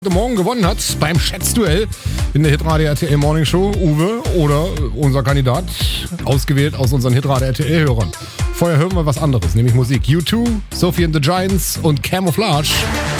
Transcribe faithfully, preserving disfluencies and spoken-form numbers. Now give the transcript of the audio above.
heute Morgen gewonnen hat beim Schätzduell in der Hitradio R T L Morning Show, Uwe oder unser Kandidat, ausgewählt aus unseren Hitradio R T L-Hörern. Vorher hören wir was anderes, nämlich Musik. U zwei, Sophie and the Giants und Camouflage.